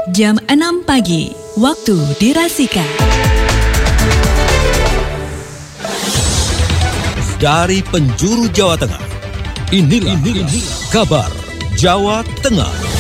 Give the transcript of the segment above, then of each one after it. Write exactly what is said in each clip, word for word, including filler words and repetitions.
jam enam pagi, waktu dirasika. Dari penjuru Jawa Tengah, inilah, inilah kabar Jawa Tengah.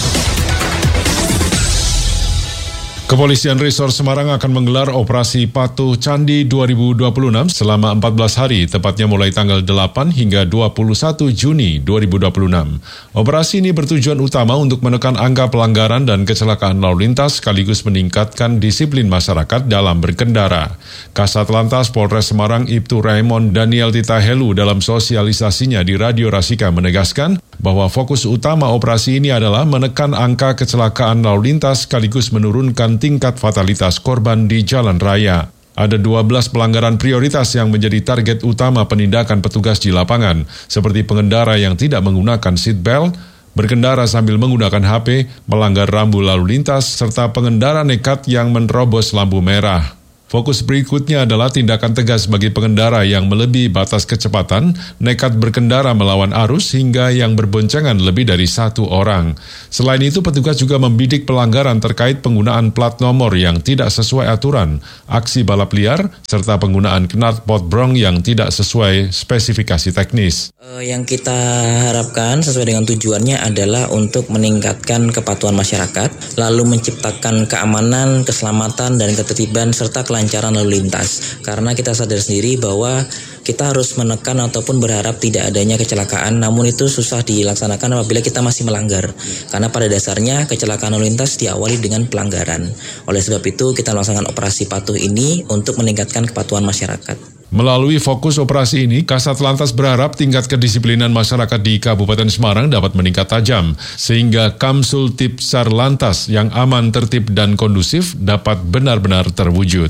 Kepolisian Resor Semarang akan menggelar operasi Patuh Candi dua ribu dua puluh enam selama empat belas hari, tepatnya mulai tanggal delapan hingga dua puluh satu Juni dua ribu dua puluh enam. Operasi ini bertujuan utama untuk menekan angka pelanggaran dan kecelakaan lalu lintas sekaligus meningkatkan disiplin masyarakat dalam berkendara. Kasat Lantas Polres Semarang Ibtu Raymond Daniel Titahelu dalam sosialisasinya di Radio Rasika menegaskan bahwa fokus utama operasi ini adalah menekan angka kecelakaan lalu lintas sekaligus menurunkan tingkat fatalitas korban di jalan raya. Ada dua belas pelanggaran prioritas yang menjadi target utama penindakan petugas di lapangan, seperti pengendara yang tidak menggunakan seat belt, berkendara sambil menggunakan H P, melanggar rambu lalu lintas, serta pengendara nekat yang menerobos lampu merah. Fokus berikutnya adalah tindakan tegas bagi pengendara yang melebihi batas kecepatan, nekat berkendara melawan arus, hingga yang berboncengan lebih dari satu orang. Selain itu, petugas juga membidik pelanggaran terkait penggunaan plat nomor yang tidak sesuai aturan, aksi balap liar, serta penggunaan knalpot brong yang tidak sesuai spesifikasi teknis. Yang kita harapkan sesuai dengan tujuannya adalah untuk meningkatkan kepatuhan masyarakat, lalu menciptakan keamanan, keselamatan, dan ketertiban, serta kelancaran lalu lintas. Karena kita sadar sendiri bahwa kita harus menekan ataupun berharap tidak adanya kecelakaan, namun itu susah dilaksanakan apabila kita masih melanggar. Karena pada dasarnya kecelakaan lalu lintas diawali dengan pelanggaran. Oleh sebab itu kita melaksanakan operasi patuh ini untuk meningkatkan kepatuhan masyarakat. Melalui fokus operasi ini, Kasat Lantas berharap tingkat kedisiplinan masyarakat di Kabupaten Semarang dapat meningkat tajam, sehingga Kamsul Tipsar Lantas yang aman, tertib, dan kondusif dapat benar-benar terwujud.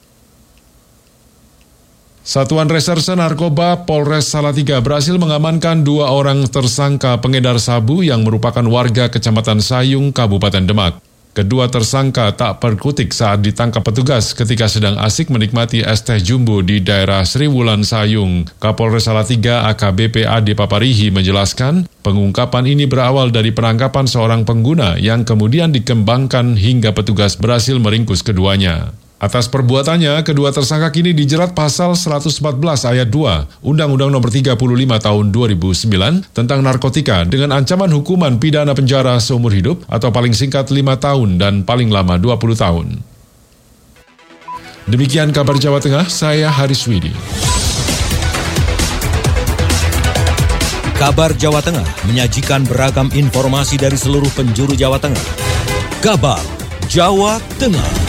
Satuan Reserse Narkoba Polres Salatiga berhasil mengamankan dua orang tersangka pengedar sabu yang merupakan warga Kecamatan Sayung, Kabupaten Demak. Kedua tersangka tak perkutik saat ditangkap petugas ketika sedang asik menikmati es teh jumbo di daerah Sriwulan Sayung. Kapolres Salatiga A K B P Ade Paparihi menjelaskan, pengungkapan ini berawal dari penangkapan seorang pengguna yang kemudian dikembangkan hingga petugas berhasil meringkus keduanya. Atas perbuatannya, kedua tersangka kini dijerat pasal seratus empat belas ayat dua Undang-Undang Nomor tiga puluh lima Tahun dua ribu sembilan tentang narkotika dengan ancaman hukuman pidana penjara seumur hidup atau paling singkat lima tahun dan paling lama dua puluh tahun. Demikian kabar Jawa Tengah, saya Haris Widi. Kabar Jawa Tengah menyajikan beragam informasi dari seluruh penjuru Jawa Tengah. Kabar Jawa Tengah.